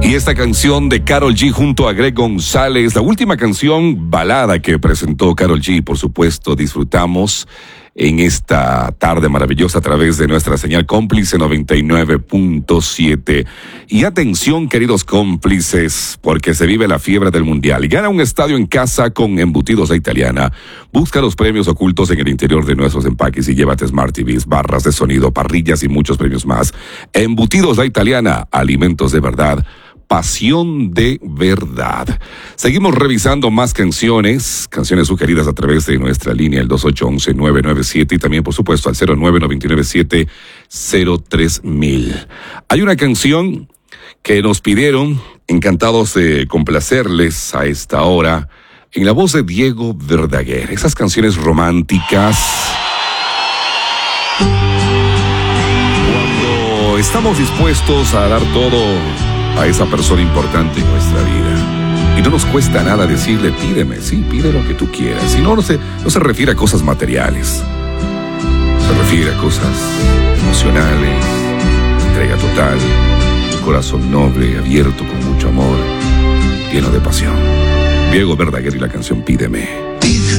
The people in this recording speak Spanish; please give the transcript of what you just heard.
Y esta canción de Karol G junto a Greg González, la última canción balada que presentó Karol G, por supuesto, disfrutamos en esta tarde maravillosa a través de nuestra señal cómplice 99.7. Y atención, queridos cómplices, porque se vive la fiebre del mundial. Gana un estadio en casa con Embutidos La Italiana. Busca los premios ocultos en el interior de nuestros empaques y llévate Smart TVs, barras de sonido, parrillas y muchos premios más. Embutidos La Italiana, alimentos de verdad, pasión de verdad. Seguimos revisando más canciones sugeridas a través de nuestra línea, el 2811-997, y también, por supuesto, al 0999-703,000. Hay una canción que nos pidieron, encantados de complacerles a esta hora, en la voz de Diego Verdaguer. Esas canciones románticas, cuando estamos dispuestos a dar todo a esa persona importante en nuestra vida. Y no nos cuesta nada decirle, pídeme, sí, pide lo que tú quieras. Y no se refiere a cosas materiales. Se refiere a cosas emocionales, entrega total, un corazón noble, abierto, con mucho amor, lleno de pasión. Diego Verdaguer y la canción Pídeme.